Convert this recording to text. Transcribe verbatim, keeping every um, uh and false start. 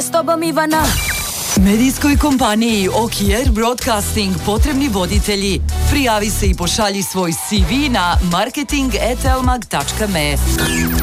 s tobom, Ivana? Medijskoj kompaniji Okier Broadcasting potrebni voditelji. Prijavi se i pošalji svoj C V na marketing at elmag tačka me.